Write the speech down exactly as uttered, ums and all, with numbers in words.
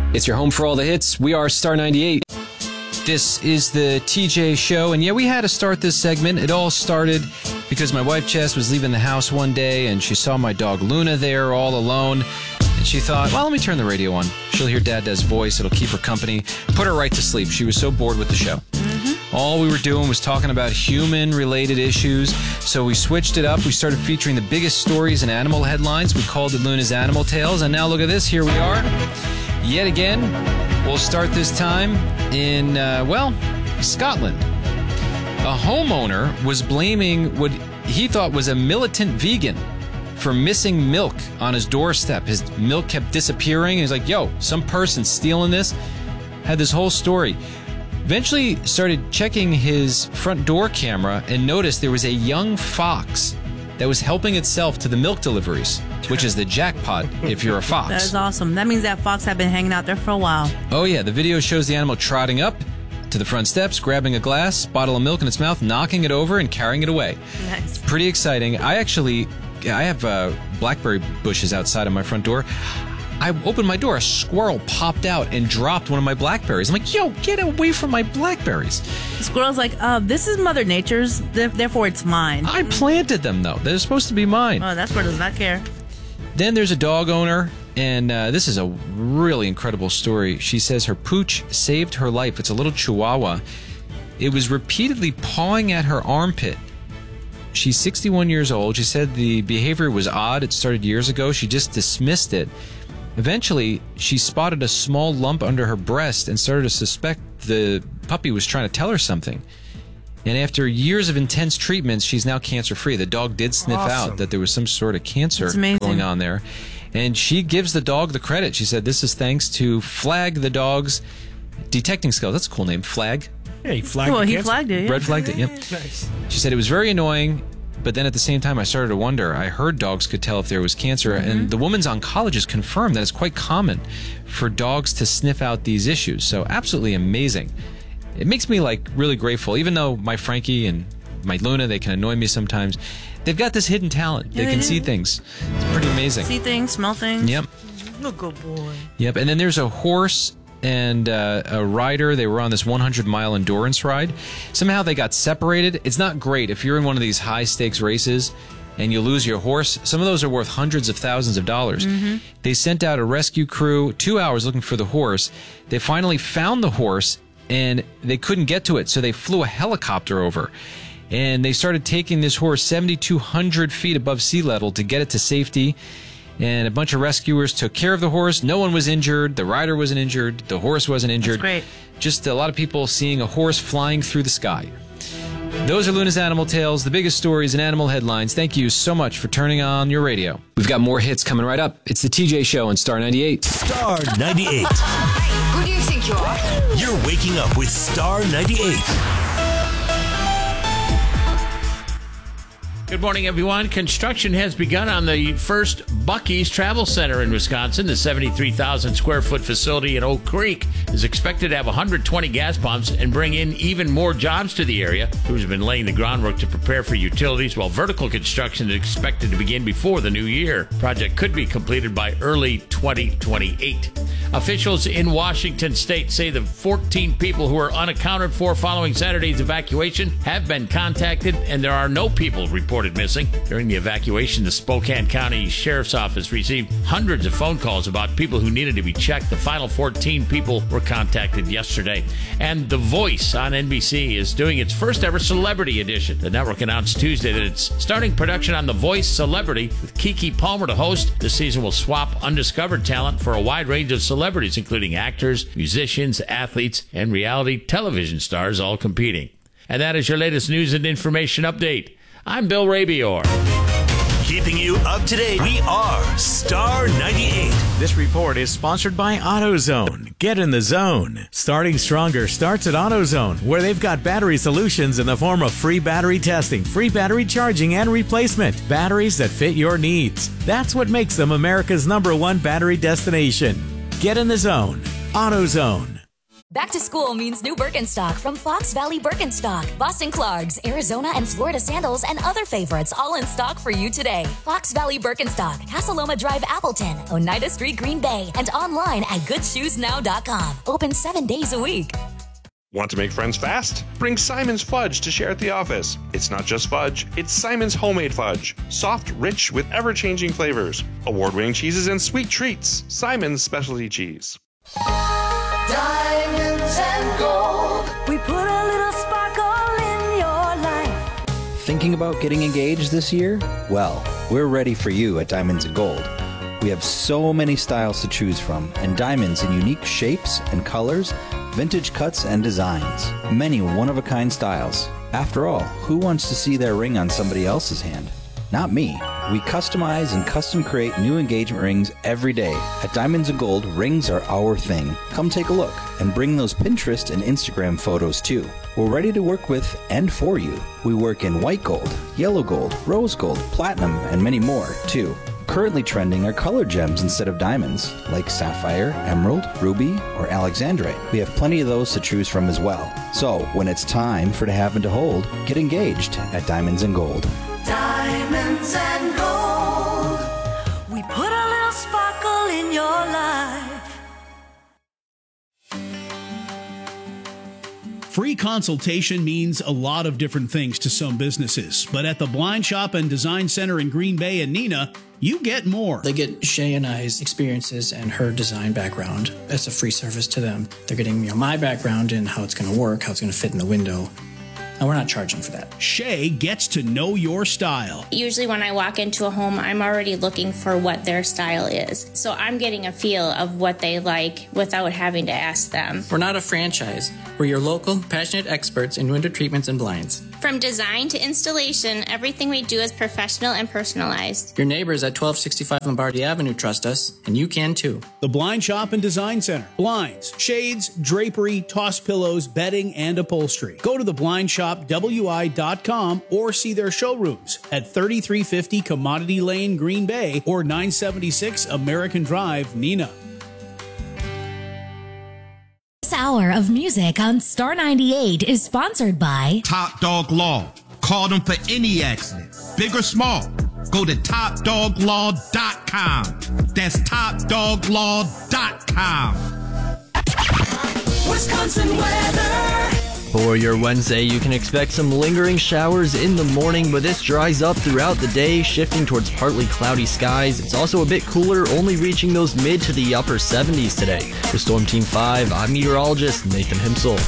It's your home for all the hits. We are Star ninety-eight. This is the T J Show, and yeah, we had to start this segment. It all started because my wife, Jess, was leaving the house one day, and she saw my dog, Luna, there all alone, and she thought, well, let me turn the radio on. She'll hear Dad-Dad's voice. It'll keep her company. Put her right to sleep. She was so bored with the show. Mm-hmm. All we were doing was talking about human-related issues, so we switched it up. We started featuring the biggest stories and animal headlines. We called it Luna's Animal Tales, and now look at this. Here we are. Yet again, we'll start this time in, uh, well, Scotland. A homeowner was blaming what he thought was a militant vegan for missing milk on his doorstep. His milk kept disappearing. He's like, yo, some person stealing this. Had this whole story. Eventually started checking his front door camera and noticed there was a young fox that was helping itself to the milk deliveries, which is the jackpot if you're a fox. That is awesome. That means that fox had been hanging out there for a while. Oh, yeah. The video shows the animal trotting up to the front steps, grabbing a glass, bottle of milk in its mouth, knocking it over, and carrying it away. Nice. Pretty exciting. I actually, I have uh, blackberry bushes outside of my front door. I opened my door, a squirrel popped out and dropped one of my blackberries. I'm like, yo, get away from my blackberries. The squirrel's like, uh, this is Mother Nature's, therefore it's mine. I planted them, though. They're supposed to be mine. Oh, that squirrel does not care. Then there's a dog owner, and uh, this is a really incredible story. She says her pooch saved her life. It's a little chihuahua. It was repeatedly pawing at her armpit. She's sixty-one years old. She said the behavior was odd. It started years ago. She just dismissed it. Eventually, she spotted a small lump under her breast and started to suspect the puppy was trying to tell her something. And after years of intense treatments, she's now cancer-free. The dog did sniff Awesome. out that there was some sort of cancer going on there. And she gives the dog the credit. She said this is thanks to Flag, the dog's detecting skill. That's a cool name, Flag. Yeah, he flagged Well, the he cancer. flagged it. Yeah. Red flagged it, yeah. Nice. She said it was very annoying, but then at the same time I started to wonder. I heard dogs could tell if there was cancer, mm-hmm. and the woman's oncologist confirmed that it's quite common for dogs to sniff out these issues. So absolutely amazing. It makes me like really grateful, even though my Frankie and my Luna, they can annoy me sometimes. They've got this hidden talent. Yeah, they can they see do. things. It's pretty amazing. See things, smell things. Yep. Oh, good boy. Yep. And then there's a horse and uh, a rider. They were on this one hundred mile endurance ride. Somehow they got separated. It's not great if you're in one of these high stakes races and you lose your horse. Some of those are worth hundreds of thousands of dollars. Mm-hmm. They sent out a rescue crew, two hours looking for the horse. They finally found the horse, and they couldn't get to it, so they flew a helicopter over. And they started taking this horse seventy-two hundred feet above sea level to get it to safety. And a bunch of rescuers took care of the horse. No one was injured. The rider wasn't injured. The horse wasn't injured. That's great. Just a lot of people seeing a horse flying through the sky. Those are Luna's Animal Tales, the biggest stories and animal headlines. Thank you so much for turning on your radio. We've got more hits coming right up. It's the T J Show on Star ninety-eight. Star ninety-eight. Who do you think you are? You're waking up with Star ninety-eight. Good morning, everyone. Construction has begun on the first Buc-ee's Travel Center in Wisconsin. The seventy-three thousand square foot facility in Oak Creek is expected to have one hundred twenty gas pumps and bring in even more jobs to the area. Crews have been laying the groundwork to prepare for utilities, while vertical construction is expected to begin before the new year. Project could be completed by early twenty twenty-eight. Officials in Washington state say the fourteen people who are unaccounted for following Saturday's evacuation have been contacted, and there are no people reported missing. During the evacuation, the Spokane County Sheriff's Office received hundreds of phone calls about people who needed to be checked. The final fourteen people were contacted yesterday. And The Voice on N B C is doing its first ever celebrity edition. The network announced Tuesday that it's starting production on The Voice Celebrity with Keke Palmer to host. This season will swap undiscovered talent for a wide range of celebrities, including actors, musicians, athletes, and reality television stars, all competing. And that is your latest news and information update. I'm Bill Rabior. Keeping you up to date, we are Star ninety-eight. This report is sponsored by AutoZone. Get in the zone. Starting Stronger starts at AutoZone, where they've got battery solutions in the form of free battery testing, free battery charging, and replacement. Batteries that fit your needs. That's what makes them America's number one battery destination. Get in the zone. AutoZone. Back to school means new Birkenstock from Fox Valley Birkenstock. Boston Clarks, Arizona and Florida sandals, and other favorites all in stock for you today. Fox Valley Birkenstock, Casaloma Drive, Appleton, Oneida Street, Green Bay, and online at good shoes now dot com. Open seven days a week. Want to make friends fast? Bring Simon's Fudge to share at the office. It's not just fudge, it's Simon's homemade fudge. Soft, rich, with ever-changing flavors. Award-winning cheeses and sweet treats. Simon's specialty cheese. Diamonds and gold. We put a little sparkle in your life. Thinking about getting engaged this year? Well, we're ready for you at Diamonds and Gold. We have so many styles to choose from, and diamonds in unique shapes and colors, vintage cuts and designs. Many one-of-a-kind styles. After all, who wants to see their ring on somebody else's hand? Not me. We customize and custom create new engagement rings every day. At Diamonds and Gold, rings are our thing. Come take a look and bring those Pinterest and Instagram photos too. We're ready to work with and for you. We work in white gold, yellow gold, rose gold, platinum, and many more too. Currently trending are colored gems instead of diamonds, like sapphire, emerald, ruby, or alexandrite. We have plenty of those to choose from as well. So, when it's time for to have and to hold, get engaged at Diamonds and Gold. Diamonds and gold. We put a little sparkle in your life. Free consultation means a lot of different things to some businesses, but at the Blind Shop and Design Center in Green Bay and Neenah, you get more. They get Shay and I's experiences and her design background. That's a free service to them. They're getting, you know, my background and how it's going to work, how it's going to fit in the window. And we're not charging for that. Shay gets to know your style. Usually when I walk into a home, I'm already looking for what their style is. So I'm getting a feel of what they like without having to ask them. We're not a franchise. We're your local, passionate experts in window treatments and blinds. From design to installation, everything we do is professional and personalized. Your neighbors at twelve sixty-five Lombardi Avenue trust us, and you can too. The Blind Shop and Design Center. Blinds, shades, drapery, toss pillows, bedding, and upholstery. Go to the blind shop w i dot com or see their showrooms at thirty-three fifty Commodity Lane, Green Bay, or nine seventy-six American Drive, Neenah. This hour of music on Star ninety-eight is sponsored by Top Dog Law. Call them for any accident, big or small. Go to top dog law dot com. That's top dog law dot com. Wisconsin weather. For your Wednesday, you can expect some lingering showers in the morning, but this dries up throughout the day, shifting towards partly cloudy skies. It's also a bit cooler, only reaching those mid to the upper seventies today. For Storm Team five, I'm meteorologist Nathan Himsel.